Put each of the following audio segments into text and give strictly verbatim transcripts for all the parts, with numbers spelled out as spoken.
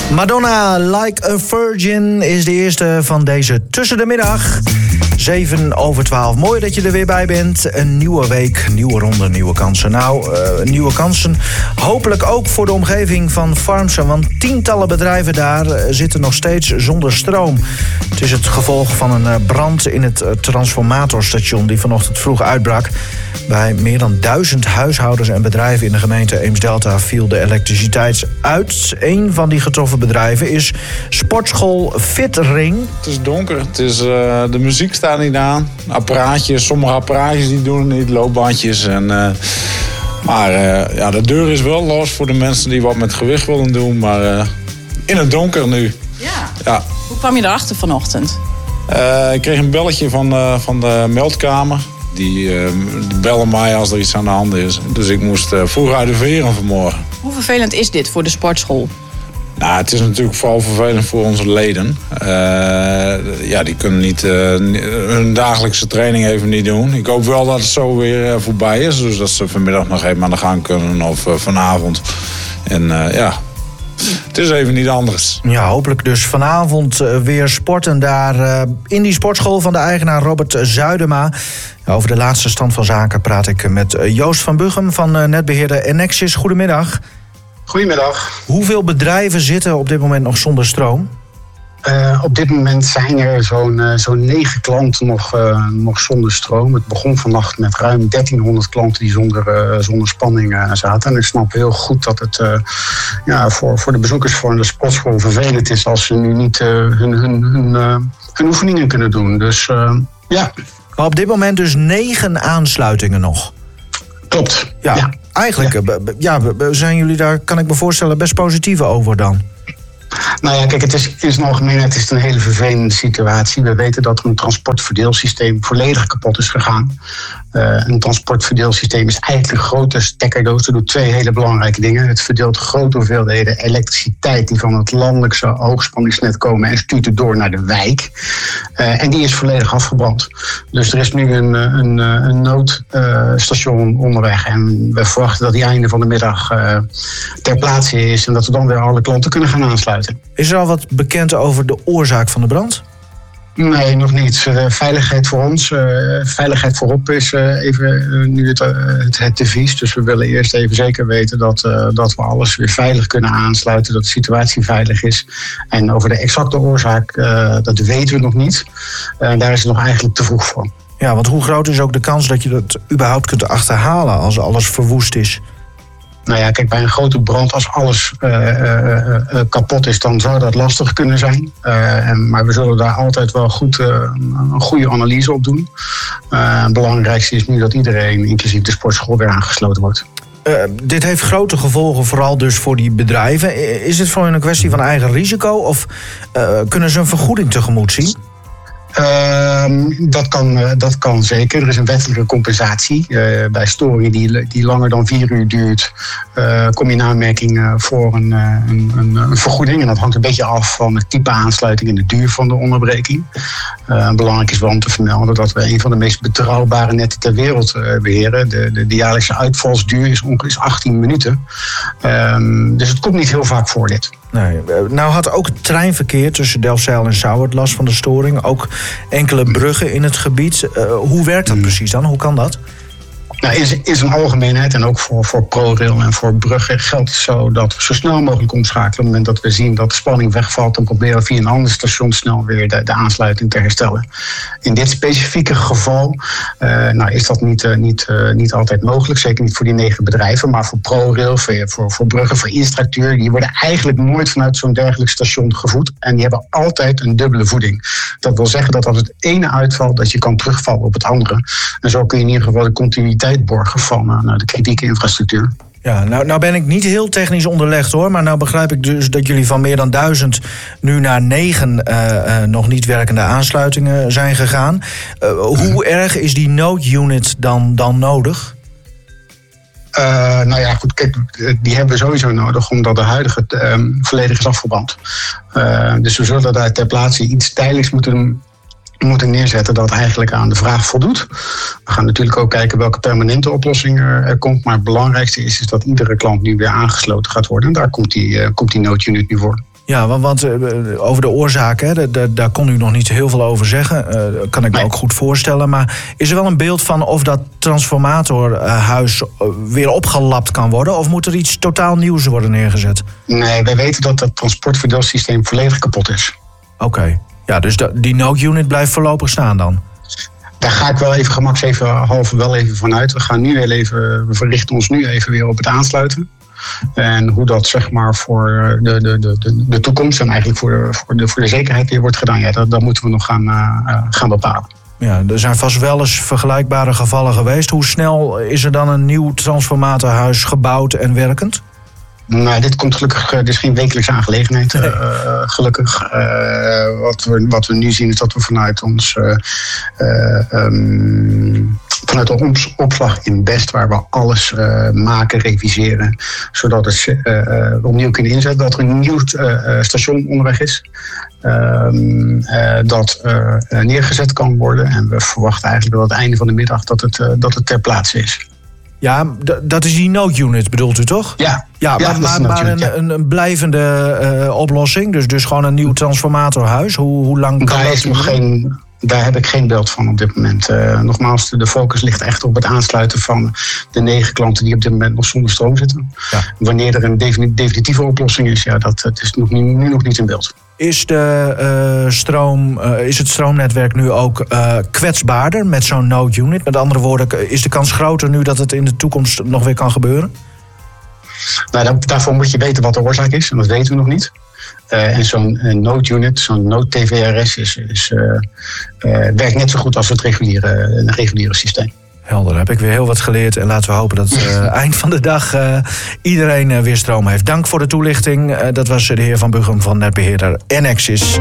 Madonna, Like a Virgin is de eerste van deze Tussen de Middag. zeven over twaalf. Mooi dat je er weer bij bent. Een nieuwe week, nieuwe ronde, nieuwe kansen. Nou, uh, nieuwe kansen hopelijk ook voor de omgeving van Farmsen. Want tientallen bedrijven daar uh, zitten nog steeds zonder stroom. Het is het gevolg van een uh, brand in het uh, transformatorstation die vanochtend vroeg uitbrak. Bij meer dan duizend huishoudens en bedrijven in de gemeente Eems-Delta viel de elektriciteit uit. Een van die getroffen bedrijven is sportschool Fitring. Het is donker, het is, uh, de muziek staat niet aan. Apparaatjes, sommige apparaatjes die doen het niet, loopbandjes. En, uh, maar uh, ja, de deur is wel los voor de mensen die wat met gewicht willen doen. Maar uh, in het donker nu. Ja. Ja. Hoe kwam je erachter vanochtend? Uh, ik kreeg een belletje van, uh, van de meldkamer. Die uh, bellen mij als er iets aan de hand is. Dus ik moest uh, vroeg uit de veren vanmorgen. Hoe vervelend is dit voor de sportschool? Nou, het is natuurlijk vooral vervelend voor onze leden. Uh, ja, die kunnen niet uh, hun dagelijkse training even niet doen. Ik hoop wel dat het zo weer uh, voorbij is. Dus dat ze vanmiddag nog even aan de gang kunnen of uh, vanavond. En uh, ja, het is even niet anders. Ja, hopelijk dus vanavond uh, weer sporten daar uh, in die sportschool van de eigenaar Robert Zuidema. Over de laatste stand van zaken praat ik met uh, Joost van Buchem van uh, netbeheerder Enexis. Goedemiddag. Goedemiddag. Hoeveel bedrijven zitten op dit moment nog zonder stroom? Uh, op dit moment zijn er zo'n, uh, zo'n negen klanten nog, uh, nog zonder stroom. Het begon vannacht met ruim dertienhonderd klanten die zonder, uh, zonder spanning uh, zaten. En ik snap heel goed dat het uh, ja, voor, voor de bezoekers van de sportschool vervelend is als ze nu niet uh, hun, hun, hun, uh, hun oefeningen kunnen doen. Dus uh, ja. Maar op dit moment dus negen aansluitingen nog. Klopt. Ja, ja. Eigenlijk ja. Ja, zijn jullie daar, kan ik me voorstellen, best positief over dan? Nou ja, kijk, het is in zijn algemeenheid is het een hele vervelende situatie. We weten dat er een transportverdeelsysteem volledig kapot is gegaan. Uh, een transportverdeelsysteem is eigenlijk een grote stekkerdoos. Dat doet twee hele belangrijke dingen. Het verdeelt grote hoeveelheden elektriciteit die van het landelijke hoogspanningsnet komen en stuurt het door naar de wijk. Uh, en die is volledig afgebrand. Dus er is nu een, een, een noodstation uh, onderweg. En we verwachten dat die einde van de middag uh, ter plaatse is en dat we dan weer alle klanten kunnen gaan aansluiten. Is er al wat bekend over de oorzaak van de brand? Nee, nog niet. Uh, veiligheid voor ons, uh, veiligheid voorop is uh, even uh, nu het, uh, het, het devies. Dus we willen eerst even zeker weten dat, uh, dat we alles weer veilig kunnen aansluiten. Dat de situatie veilig is. En over de exacte oorzaak, uh, dat weten we nog niet. Uh, daar is het nog eigenlijk te vroeg voor. Ja, want hoe groot is ook de kans dat je dat überhaupt kunt achterhalen als alles verwoest is? Nou ja, kijk, bij een grote brand, als alles uh, uh, uh, kapot is, dan zou dat lastig kunnen zijn. Uh, en, maar we zullen daar altijd wel goed, uh, een goede analyse op doen. Uh, het belangrijkste is nu dat iedereen, inclusief de sportschool, weer aangesloten wordt. Uh, dit heeft grote gevolgen, vooral dus voor die bedrijven. Is het voor hun een kwestie van eigen risico of uh, kunnen ze een vergoeding tegemoet zien? Uh, dat, kan, uh, dat kan zeker. Er is een wettelijke compensatie. Uh, bij storingen die, die langer dan vier uur duurt, uh, kom je in aanmerking uh, voor een, uh, een, een, een vergoeding. En dat hangt een beetje af van het type aansluiting en de duur van de onderbreking. Uh, belangrijk is wel om te vermelden dat we een van de meest betrouwbare netten ter wereld uh, beheren. De, de, de jaarlijkse uitvalsduur is ongeveer achttien minuten. Uh, dus het komt niet heel vaak voor dit. Nee, nou had ook het treinverkeer tussen Delfzijl en Sauwerd last van de storing. Ook enkele bruggen in het gebied. Uh, hoe werkt dat precies dan? Hoe kan dat? Nou, is, is een algemeenheid en ook voor, voor ProRail en voor bruggen geldt het zo dat we zo snel mogelijk omschakelen. Op het moment dat we zien dat de spanning wegvalt, dan proberen we via een ander station snel weer de, de aansluiting te herstellen. In dit specifieke geval uh, nou, is dat niet, uh, niet, uh, niet altijd mogelijk. Zeker niet voor die negen bedrijven, maar voor ProRail, voor, voor, voor bruggen, voor infrastructuur. Die worden eigenlijk nooit vanuit zo'n dergelijk station gevoed. En die hebben altijd een dubbele voeding. Dat wil zeggen dat als het ene uitvalt, dat je kan terugvallen op het andere. En zo kun je in ieder geval de continuïteit borgen van uh, de kritieke infrastructuur. Ja, nou, nou ben ik niet heel technisch onderlegd hoor, maar nou begrijp ik dus dat jullie van meer dan duizend nu naar negen uh, uh, nog niet werkende aansluitingen zijn gegaan. Uh, hoe erg is die noodunit dan, dan nodig? Uh, nou ja, goed, kijk, die hebben we sowieso nodig omdat de huidige um, volledig is afgebrand. Uh, dus we zullen daar ter plaatse iets tijdelijks moeten moeten neerzetten dat eigenlijk aan de vraag voldoet. We gaan natuurlijk ook kijken welke permanente oplossing er, er komt. Maar het belangrijkste is, is dat iedere klant nu weer aangesloten gaat worden. En daar komt die, uh, komt die noodunit nu voor. Ja, want, want uh, over de oorzaken, hè, d- d- daar kon u nog niet heel veel over zeggen. Uh, kan ik me nee. ook goed voorstellen. Maar is er wel een beeld van of dat transformatorhuis uh, weer opgelapt kan worden? Of moet er iets totaal nieuws worden neergezet? Nee, wij weten dat het transportverdeelsysteem volledig kapot is. Oké, okay. Ja, dus de, die noodunit blijft voorlopig staan dan? Daar ga ik wel even gemaks even halve wel even vanuit. We gaan nu heel even, we verrichten ons nu even weer op het aansluiten. En hoe dat zeg maar voor de, de, de, de toekomst en eigenlijk voor de, voor de, voor de zekerheid weer wordt gedaan, ja, dat, dat moeten we nog gaan, uh, gaan bepalen. Ja, er zijn vast wel eens vergelijkbare gevallen geweest. Hoe snel is er dan een nieuw transformatorhuis gebouwd en werkend? Nou, dit komt gelukkig, dit is geen wekelijkse aangelegenheid. Nee. Uh, gelukkig. Uh, wat, we, wat we nu zien is dat we vanuit ons uh, uh, um, vanuit de opslag in Best, waar we alles uh, maken, reviseren, zodat het uh, opnieuw kunnen inzetten, dat er een nieuw uh, station onderweg is. Um, uh, dat uh, neergezet kan worden. En we verwachten eigenlijk dat aan het einde van de middag dat het, uh, dat het ter plaatse is. Ja, d- dat is die noodunit, bedoelt u toch? Ja. Ja, ja maar, maar, maar een, ja. een, een blijvende uh, oplossing, dus, dus gewoon een nieuw transformatorhuis. Hoe, hoe lang kan daar dat is nog geen, Daar heb ik geen beeld van op dit moment. Uh, nogmaals, de focus ligt echt op het aansluiten van de negen klanten die op dit moment nog zonder stroom zitten. Ja. Wanneer er een definitieve oplossing is, ja, dat, dat is nog niet, nu nog niet in beeld. Is, de, uh, stroom, uh, is het stroomnetwerk nu ook uh, kwetsbaarder met zo'n noodunit? Met andere woorden, is de kans groter nu dat het in de toekomst nog weer kan gebeuren? Nou, daarvoor moet je weten wat de oorzaak is. En dat weten we nog niet. Uh, en zo'n uh, noodunit, zo'n nood-T V R S, is, is, uh, uh, werkt net zo goed als het reguliere, een reguliere systeem. Helder, heb ik weer heel wat geleerd. En laten we hopen dat uh, eind van de dag uh, iedereen uh, weer stroom heeft. Dank voor de toelichting. Uh, dat was de heer Van Buchem van netbeheerder Enexis.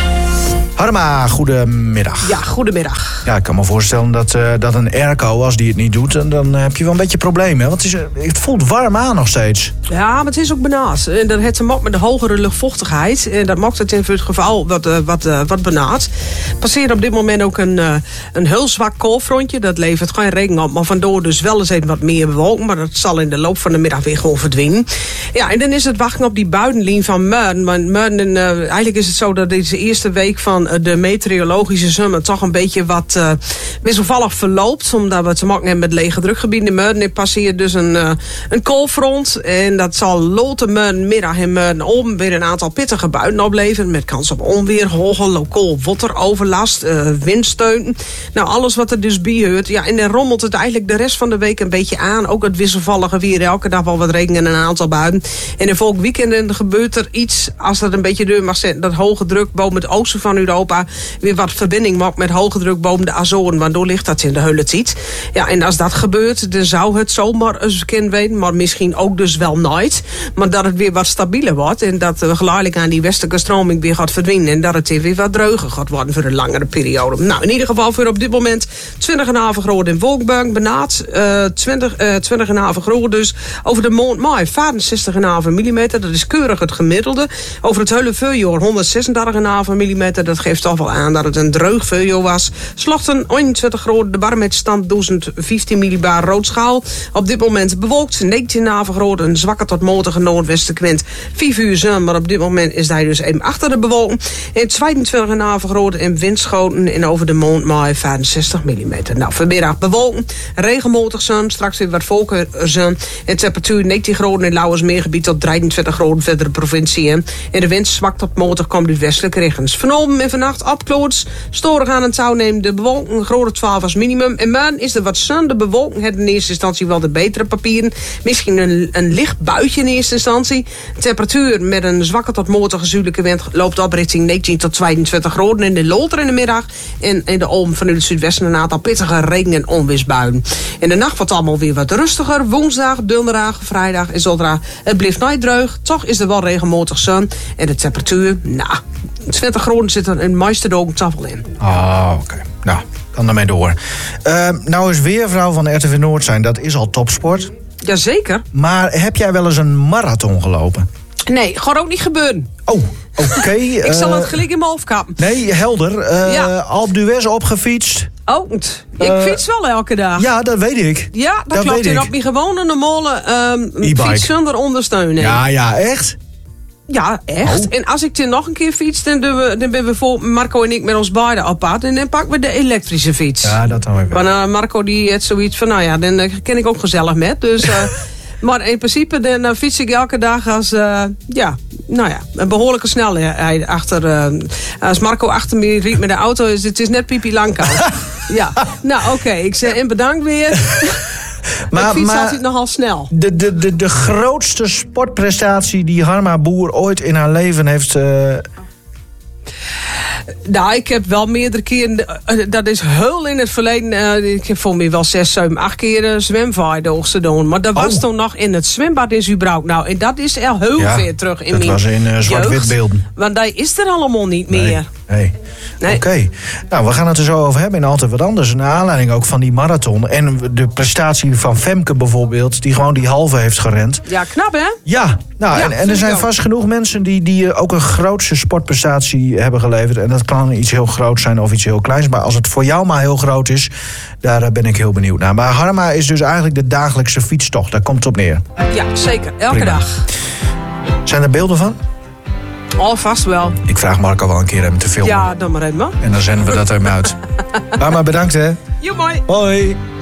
Harma, goedemiddag. Ja, goedemiddag. Ja, ik kan me voorstellen dat, uh, dat een airco, als die het niet doet, dan, dan heb je wel een beetje problemen. Want het, is, het voelt warm aan nog steeds. Ja, maar het is ook benaad. En dat heeft te maken met de hogere luchtvochtigheid. En dat maakt het in het geval wat, uh, wat, uh, wat benaad. Passeert op dit moment ook een, uh, een heel zwak koolfrontje. Dat levert geen regen op, maar vandoor dus wel eens even wat meer bewolking. Maar dat zal in de loop van de middag weer gewoon verdwijnen. Ja, en dan is het wachten op die buitenlijn van Muiden. Want Muiden, uh, eigenlijk is het zo dat deze eerste week van de meteorologische zomer toch een beetje wat uh, wisselvallig verloopt. Omdat we te maken hebben met lege drukgebieden. In Muiden passeert dus een, uh, een koolfront. En dat zal loten Muiden middag en Muiden om weer een aantal pittige buien opleveren. Met kans op onweer, hoge, lokaal wateroverlast, uh, windsteun. Nou, alles wat er dus bij hoort. Ja, en dan rommelt het eigenlijk de rest van de week een beetje aan. Ook het wisselvallige weer. Elke dag wel wat regen en een aantal buien. En in volgend weekend gebeurt er iets, als dat een beetje deur mag zetten, dat hoge druk boven het oosten van Europa weer wat verbinding maakt met hoge druk boven de Azoren, waardoor ligt dat in de hele tijd. Ja, en als dat gebeurt, dan zou het zomaar eens kind weten, maar misschien ook dus wel nooit. Maar dat het weer wat stabieler wordt en dat we geleidelijk aan die westelijke stroming weer gaat verdwijnen en dat het weer wat dreuger gaat worden voor een langere periode. Nou, in ieder geval voor op dit moment twintig komma vijf graden in Wolkenberg, benaad, uh, twintig komma vijf graden dus over de maand mei, vijfenzestig komma vijf millimeter, dat is keurig het gemiddelde. Over het hele voorjaar honderdzesendertig komma vijf millimeter, dat geeft toch wel aan dat het een dreug vuurjaar was. Slachten eenentwintig graden, de barometerstand duizend vijftien millibar roodschaal. Op dit moment bewolkt, negentien komma vijf graden, een zwakke tot matige noordwestenwind. vijf uur zon, maar op dit moment is hij dus even achter de bewolking. En tweeëntwintig komma vijf graden en windschoten en over de maand mei vijfenzestig millimeter. Nou, vanmiddag bewolken, regenmatig zon, straks weer wat volker zon. En temperatuur negentien graden in Lauwersmeergebied tot drieëntwintig graden verder de provincie. En de wind zwak tot matig komt uit westelijk richtings. Vanavond en vannacht opkloots, storig aan het touw neemt de bewolking, een grote twaalf als minimum. En morgen is er wat zon, de bewolking het in eerste instantie wel de betere papieren. Misschien een, een licht buitje in eerste instantie. Temperatuur met een zwakke tot matige zuidelijke wind loopt op richting negentien tot tweeëntwintig graden in de Loter in de middag. En in de Olm vanuit het zuidwesten een aantal pittige regen- en onweersbuien. In de nacht wordt het allemaal weer wat rustiger. Woensdag, donderdag, vrijdag en zondag. Het blijft nooit dreug. Toch is er wel regenmatig zon. En de temperatuur, nou, twintig graden zit er in meeste dagen toch wel in. Ah, oké. Okay. Nou, dan daarmee door. Uh, nou is weervrouw van R T V Noord zijn, dat is al topsport. Jazeker. Maar heb jij wel eens een marathon gelopen? Nee, gaat ook niet gebeuren. Oh, oké. Okay. Ik zal het gelijk in mijn hoofd kappen. Nee, helder. Uh, ja. Alpe d'Huez opgefietst. Oh, ik uh, fiets wel elke dag. Ja, dat weet ik. Ja, dat, dat klopt. En op mijn gewone normale um, fiets zonder ondersteuning. Ja, ja, echt? Ja, echt. Oh. En als ik dan nog een keer fiets, dan, doen we, dan ben we voor Marco en ik met ons beiden op pad. En dan pakken we de elektrische fiets. Ja, dat dan weer wel. Maar uh, Marco die heeft zoiets van, nou ja, dan uh, ken ik ook gezellig met. Dus, uh, maar in principe dan uh, fiets ik elke dag als, uh, ja, nou ja, een behoorlijke snelheid achter. Uh, als Marco achter me riep met de auto, is het is net Pipi Langkous. Ja, nou oké, okay. Ik zeg en bedankt weer. Maar, ik fiets maar altijd nogal snel. De, de, de, de grootste sportprestatie die Harma Boer ooit in haar leven heeft... Uh... Nou, ik heb wel meerdere keren... Uh, dat is heel in het verleden... Uh, ik heb voor mij wel zes, zeven, acht keer uh, zwemvaardig gedaan. Maar dat was oh. toen nog in het zwembad in Zubrouw. Nou, en dat is al heel ja, ver terug in dat mijn was in uh, zwart-wit beelden. Want dat is er allemaal niet nee, meer. Nee. nee. Oké. Okay. Nou, we gaan het er zo over hebben in Altijd Wat Anders. Naar aanleiding ook van die marathon. En de prestatie van Femke bijvoorbeeld. Die gewoon die halve heeft gerend. Ja, knap hè? Ja. Nou, ja, en, en er zijn vast genoeg mensen die, die ook een grootste sportprestatie hebben geleverd. En dat kan iets heel groots zijn of iets heel kleins. Maar als het voor jou maar heel groot is, daar ben ik heel benieuwd naar. Maar Harma is dus eigenlijk de dagelijkse fietstocht. Daar komt het op neer. Ja, zeker. Elke Prima. dag. Zijn er beelden van? Oh, vast wel. Ik vraag Marco wel een keer hem te filmen. Ja, dan maar even. En dan zenden we dat hem uit. Harma, bedankt hè. Jo, mooi. Hoi.